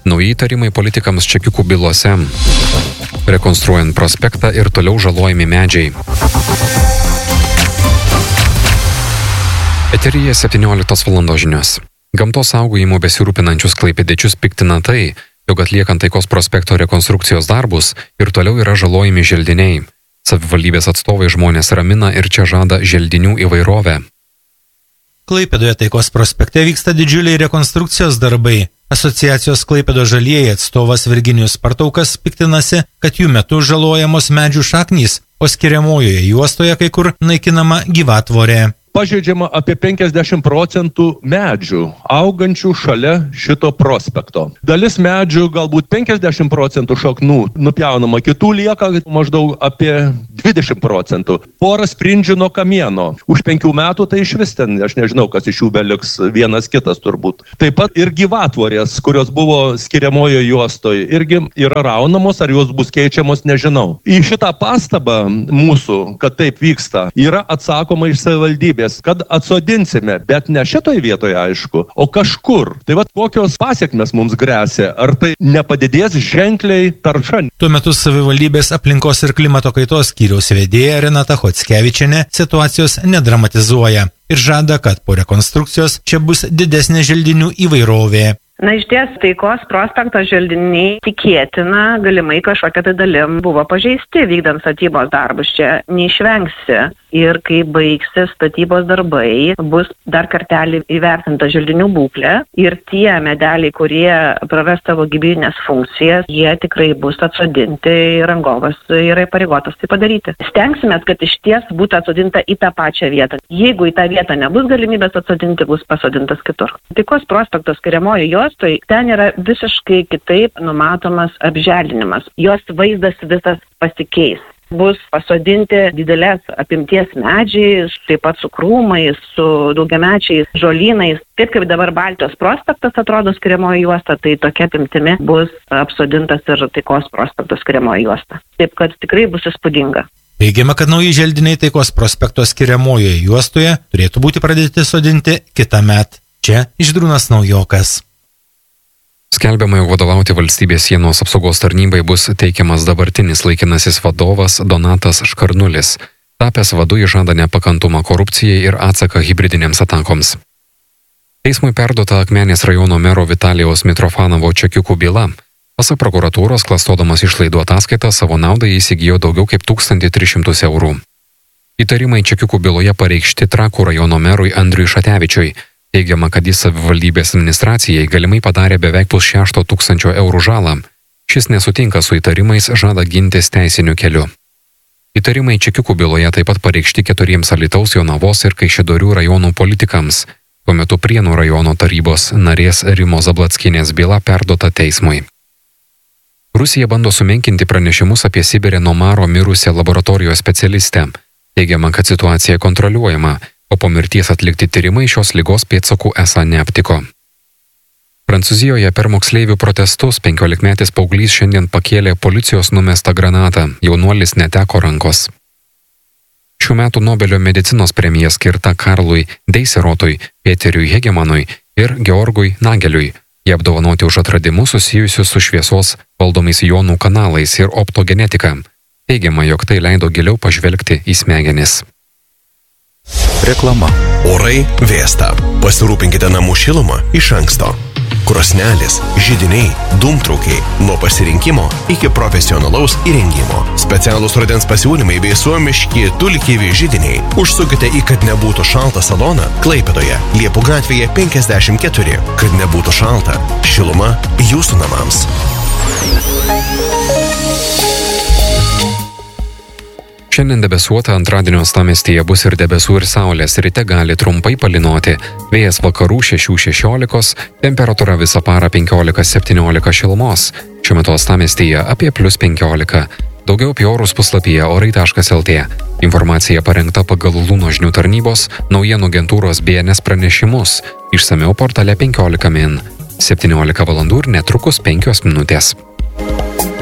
Nauji įtarimai politikams čekiukų bylose. Rekonstruojant prospektą ir toliau žalojami medžiai. Eteryje 17 valandos žinios. Gamtos saugojimu besirūpinančius klaipėdiečius piktina tai, jog atliekant Taikos prospekto rekonstrukcijos darbus ir toliau yra žalojami želdiniai. Savivaldybės atstovai žmonės ramina ir čia žada želdinių įvairovę. Klaipėdoje Taikos prospekte vyksta didžiuliai rekonstrukcijos darbai. Asociacijos Klaipėdo žalieji atstovas Virginijus Partaukas piktinasi, kad jų metu žalojamos medžių šaknys, o skiriamojoje juostoje kai kur naikinama gyvatvorė. Pažeidžiama apie 50% medžių augančių šalia šito prospekto. Dalis medžių, galbūt 50% šaknų nupjaunama, kitų lieka maždaug apie 20%. Pora sprindžių nuo kamieno. Už 5 metų tai iš vis ten, aš nežinau, kas iš jų beliks, vienas kitas turbūt. Taip pat ir gyvatvorės, kurios buvo skiriamojo juostoje, irgi yra raunamos, ar jos bus keičiamos, nežinau. Į šitą pastabą mūsų, kad taip vyksta, yra atsakoma iš savivaldybės, kad atsodinsime, bet ne šitoje vietoje, aišku, o kažkur. Tai vat kokios pasiekmes mums gresia, ar tai nepadidės ženkliai tarša. Tuo metu savivaldybės aplinkos ir klimato kaitos skyriaus vedėja Renata Chockevičienė situacijos nedramatizuoja ir žada, kad po rekonstrukcijos čia bus didesnė želdinių įvairovė. Na, iš ties, Taikos prospekto želdiniai tikėtina, galimai kažkokia tai dalim buvo pažeisti vykdant statybos darbus, čia neišvengsi. Ir kai baigsis statybos darbai, bus dar kartelį įvertinta želdinių būklė ir tie medeliai, kurie praras savo gyvybines funkcijas, jie tikrai bus atsodinti ir rangovas yra įpareigotas tai padaryti. Stengsime, kad iš ties būtų atsodinta į tą pačią vietą. Jeigu į tą vietą nebus galimybės atsodinti, bus pasodintas kitur. Taikos prospekto skiriamojo juostoj, ten yra visiškai kitaip numatomas apželdinimas. Jos vaizdas visas pasikeis. Bus pasodinti didelės apimties medžiai, taip pat su krūmais, su daugiamečiais žolynais. Taip kaip dabar Baltijos prospektas atrodo skiriamoji juosta, tai tokia apimtimi bus apsodintas ir Taikos prospekto skiriamoji juosta. Taip kad tikrai bus įspūdinga. Teigiama, kad nauji želdiniai Taikos prospekto skiriamojoje juostoje turėtų būti pradėti sodinti kitąmet. Čia Žydrūnas Naujokas. Skelbiama, jog vadovauti valstybės sienos apsaugos tarnybai bus teikiamas dabartinis laikinasis vadovas Donatas Škarnulis. Tapęs vadu jis žada nepakantumą korupcijai ir atsaką hibridinėms atakoms. Teismui perduota Akmenės rajono mero Vitalijaus Mitrofanovo čekiukų byla. Pasak prokuratūros, klastodamas išlaidų ataskaitą, savo naudai įsigijo daugiau kaip 1300 eurų. Įtarimai čekiukų byloje pareikšti Trakų rajono merui Andriui Šatevičiui. Teigiama, kad jis savivaldybės administracijai galimai padarė beveik 500 eurų žalą. Šis nesutinka su įtarimais, žada gintis teisiniu keliu. Įtarimai čekiukų byloje taip pat pareikšti 4 Alytaus, Jonavos ir Kaišiadorių rajonų politikams. Tuo metu Prienų rajono tarybos narės Rimos Zablatskienės byla perduota teismui. Rusija bando sumenkinti pranešimus apie Sibire nuo maro mirusią laboratorijos specialistę. Teigiama, kad situacija kontroliuojama, o po mirties atlikti tyrimai šios ligos pėdsakų esą neaptiko. Prancūzijoje per moksleivių protestus 15-metis paauglys šiandien pakėlė policijos numestą granatą, jaunuolis neteko rankos. Šių metų Nobelio medicinos premija skirta Karlui Deiserotui, Peteriui Hegemanui ir Georgui Nageliui. Jie apdovanoti už atradimus susijusius su šviesos valdomais jonų kanalais ir optogenetika. Teigiama, jog tai leido giliau pažvelgti į smegenis. Reklama. Orai vėsta. Pasirūpinkite namų šilumą iš anksto. Krosnelės, židiniai, dūmtraukiai. Nuo pasirinkimo iki profesionalaus įrengimo. Specialūs rudens pasiūlymai bei suomiški tulkyvi židiniai. Užsukite į Kad nebūtų šalta saloną Klaipėdoje, Liepų gatvėje 54. Kad nebūtų šalta. Šiluma jūsų namams. Šiandien debesuota, antradienio uostamiestyje bus ir debesų ir saulės, ryte gali trumpai palynoti. Vėjas vakarų 6-16, temperatūra visą parą 15-17 šilumos. Šiuo metu uostamiestyje apie +15. Daugiau apie orus puslapyje orai.lt. Informacija parengta pagal Luno žinių tarnybos naujienų agentūros BNS pranešimus. Išsamiau portale 15 min. 17 valandų ir netrukus 5 minutės.